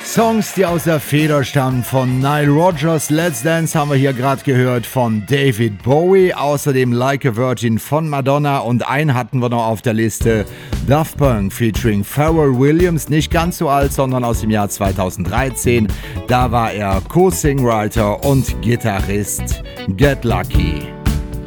Songs, die aus der Feder stammen von Nile Rodgers. Let's Dance haben wir hier gerade gehört von David Bowie. Außerdem Like a Virgin von Madonna. Und einen hatten wir noch auf der Liste. Daft Punk featuring Pharrell Williams. Nicht ganz so alt, sondern aus dem Jahr 2013. Da war er Co-Songwriter und Gitarrist. Get Lucky.